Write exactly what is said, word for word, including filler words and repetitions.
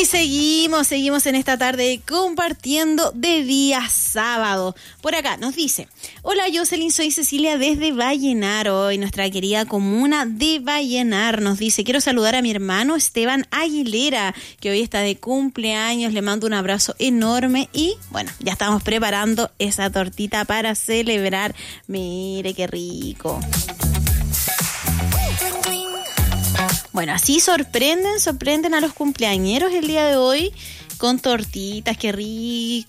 Y seguimos, seguimos en esta tarde compartiendo de día sábado. Por acá nos dice: hola Jocelyn, soy Cecilia desde Vallenar, hoy nuestra querida comuna de Vallenar. Nos dice: quiero saludar a mi hermano Esteban Aguilera, que hoy está de cumpleaños. Le mando un abrazo enorme y bueno, ya estamos preparando esa tortita para celebrar. Mire qué rico. Bueno, así sorprenden, sorprenden a los cumpleañeros el día de hoy con tortitas, qué rico.